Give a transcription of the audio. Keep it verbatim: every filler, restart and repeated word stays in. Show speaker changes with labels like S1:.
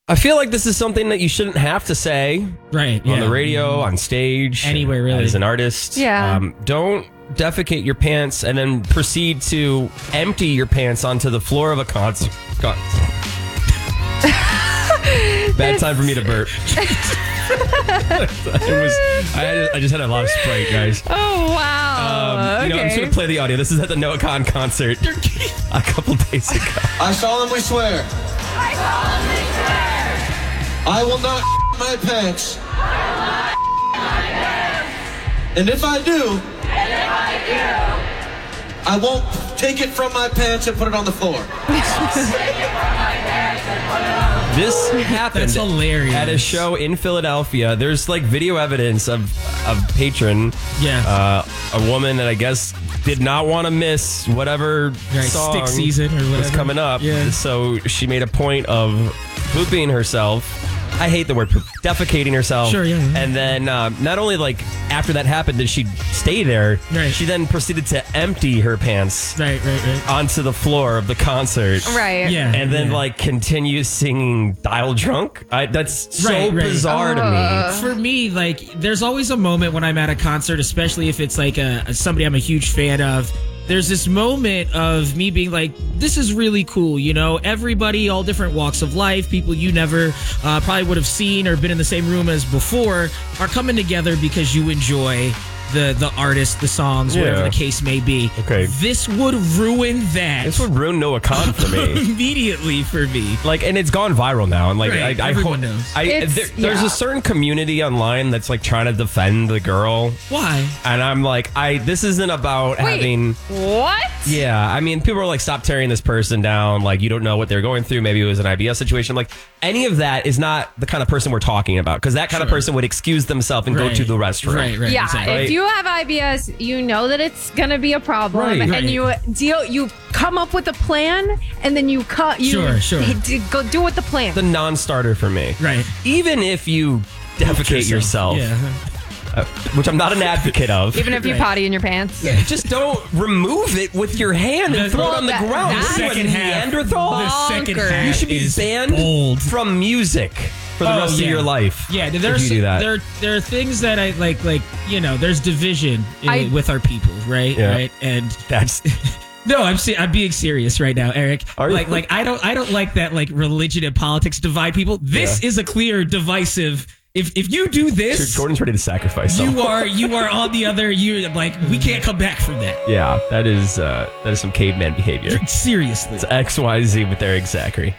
S1: I feel like this is something that you shouldn't have to say
S2: Right.
S1: on
S2: Yeah.
S1: the radio, on stage,
S2: Anywhere, really.
S1: as an artist.
S3: Yeah.
S1: Um, don't defecate your pants and then proceed to empty your pants onto the floor of a concert. Con- Bad time for me to burp. it was. I, had, I just had a lot of Sprite, guys.
S3: Oh, wow.
S1: Um, you know, I'm just going to play the audio. This is at the Noah Khan concert a couple days ago.
S4: I solemnly swear.
S5: I solemnly swear.
S4: I will not my pants.
S5: I will not my pants.
S4: And if I do,
S5: And if I do,
S4: I won't take it from my pants and put it on the floor.
S5: take it from my pants and put it on the floor.
S1: This happened
S2: That's hilarious.
S1: at a show in Philadelphia. There's like video evidence of of patron,
S2: Yeah.
S1: uh, a woman that I guess did not want to miss whatever
S2: Right,
S1: song
S2: stick season or
S1: was
S2: whatever.
S1: coming up.
S2: Yeah.
S1: So she made a point of pooping herself. I hate the word poop. Defecating herself.
S2: Sure, yeah, yeah.
S1: And then um, not only like after that happened did she stay there,
S2: Right.
S1: she then proceeded to empty her pants
S2: Right, right, right.
S1: onto the floor of the concert.
S3: Right.
S2: Yeah.
S1: And then
S2: yeah.
S1: like continue singing Dial Drunk. I, that's so
S2: Right, right.
S1: bizarre to me.
S2: For me, like, there's always a moment when I'm at a concert, especially if it's like a, a somebody I'm a huge fan of. There's this moment of me being like, this is really cool. You know, everybody, all different walks of life, people you never uh, probably would have seen or been in the same room as before are coming together because you enjoy the the artist, the songs, whatever
S1: Yeah.
S2: the case may be.
S1: Okay.
S2: This would ruin that
S1: This would ruin Noah Khan for me.
S2: immediately for me.
S1: Like, and it's gone viral now. And like,
S2: Right,
S1: I, I
S2: everyone
S1: hope-
S2: knows.
S1: I,
S3: It's-
S1: there, there's
S3: yeah.
S1: a certain community online that's like trying to defend the girl,
S2: Why?
S1: and I'm like, I this isn't about
S3: Wait,
S1: having.
S3: what?
S1: Yeah, I mean, people are like, stop tearing this person down. Like, you don't know what they're going through. Maybe it was an I B S situation. Like, any of that is not the kind of person we're talking about, because that kind of
S2: Sure.
S1: person would excuse themselves and go
S2: Right.
S1: to the restroom.
S2: Right, right.
S3: Yeah,
S2: exactly.
S3: if you have I B S, you know that it's gonna be a problem,
S1: Right.
S3: and
S2: Right.
S3: you deal. You come up with a plan, and then you cut. You
S2: Sure, sure.
S3: d- Go do with the plan.
S1: The non-starter for me.
S2: Right.
S1: Even if you defecate yourself,
S2: Yeah.
S1: uh, which I'm not an advocate of.
S3: Even if you
S2: Right.
S3: potty in your pants.
S1: Just don't remove it with your hand and
S2: The-
S1: throw it
S3: Well,
S1: on the
S3: that-
S1: ground.
S3: that-
S1: What are you, a
S2: Second half.
S1: Neanderthal?
S2: The second
S3: Bonkers.
S2: half
S1: You should be
S2: is
S1: banned
S2: bold.
S1: from music for the
S2: Oh,
S1: rest
S2: yeah.
S1: of your life.
S2: Yeah,
S1: if
S2: there's
S1: you do that.
S2: there there are things that I like like you know there's division in,
S3: I-
S2: with our people, right?
S1: Yeah.
S2: Right, and
S1: That's
S2: no, I'm se- I'm being serious right now, Eric.
S1: Are you?
S2: Like like I don't I don't like that like religion and politics divide people. This
S1: Yeah.
S2: is a clear divisive. If if you do this,
S1: Jordan's ready to sacrifice.
S2: you
S1: someone.
S2: are you are on the other. You like we can't come back from that.
S1: Yeah, that is uh, that is some caveman behavior.
S2: Seriously.
S1: It's X Y Z with Eric Zachary.